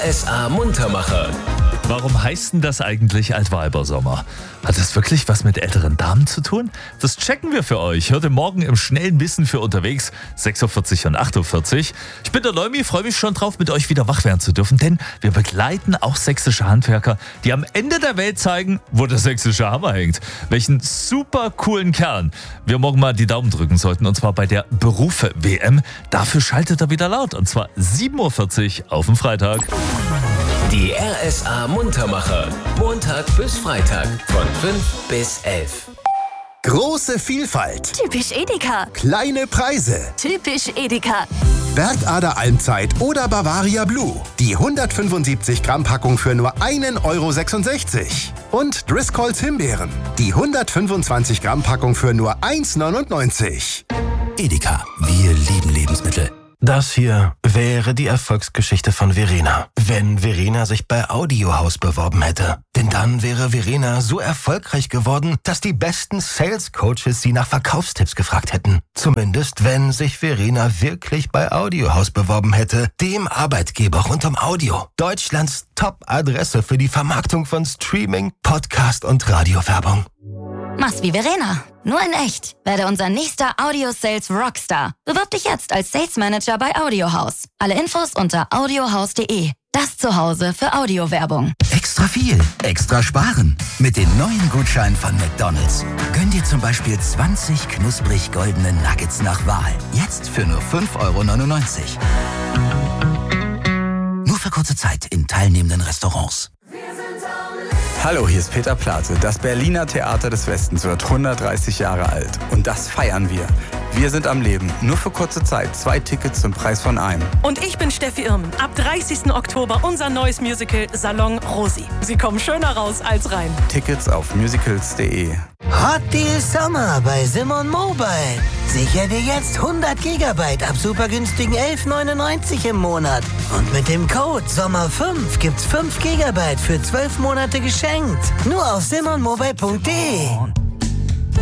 RSA Muntermacher. Warum heißt denn das eigentlich Altweibersommer? Hat das wirklich was mit älteren Damen zu tun? Das checken wir für euch. Heute Morgen im schnellen Wissen für unterwegs, 6.40 und 8.40 Uhr. Ich bin der Leumi, freue mich schon drauf, mit euch wieder wach werden zu dürfen, denn wir begleiten auch sächsische Handwerker, die am Ende der Welt zeigen, wo der sächsische Hammer hängt. Welchen super coolen Kern wir morgen mal die Daumen drücken sollten, und zwar bei der Berufe-WM. Dafür schaltet er wieder laut, und zwar 7.40 Uhr auf dem Freitag. Die RSA Muntermacher. Montag bis Freitag von 5 bis 11. Große Vielfalt. Typisch Edeka. Kleine Preise. Typisch Edeka. Bergader Almzeit oder Bavaria Blue. Die 175 Gramm Packung für nur 1,66 €. Und Driscolls Himbeeren. Die 125 Gramm Packung für nur 1,99 €. Edeka, wir lieben Lebensmittel. Das hier wäre die Erfolgsgeschichte von Verena, wenn Verena sich bei Audiohaus beworben hätte. Denn dann wäre Verena so erfolgreich geworden, dass die besten Sales-Coaches sie nach Verkaufstipps gefragt hätten. Zumindest, wenn sich Verena wirklich bei Audiohaus beworben hätte, dem Arbeitgeber rund um Audio. Deutschlands Top-Adresse für die Vermarktung von Streaming, Podcast und Radiowerbung. Mach's wie Verena, nur in echt. Werde unser nächster Audio-Sales Rockstar. Bewirb dich jetzt als Sales Manager bei Audiohaus. Alle Infos unter audiohaus.de. Das Zuhause für Audiowerbung. Extra viel, extra sparen. Mit den neuen Gutscheinen von McDonald's. Gönn dir zum Beispiel 20 knusprig goldene Nuggets nach Wahl. Jetzt für nur 5,99 €. Nur für kurze Zeit in teilnehmenden Restaurants. Hallo, hier ist Peter Plate. Das Berliner Theater des Westens wird 130 Jahre alt. Und das feiern wir. Wir sind am Leben. Nur für kurze Zeit. 2 Tickets zum Preis von einem. Und ich bin Steffi Irmen. Ab 30. Oktober unser neues Musical Salon Rosi. Sie kommen schöner raus als rein. Tickets auf musicals.de. Hot Deal Sommer bei Simon Mobile. Sicher dir jetzt 100 GB ab super günstigen 11,99 € im Monat. Und mit dem Code SOMMER5 gibt's 5 GB für 12 Monate geschenkt. Nur auf simonmobile.de.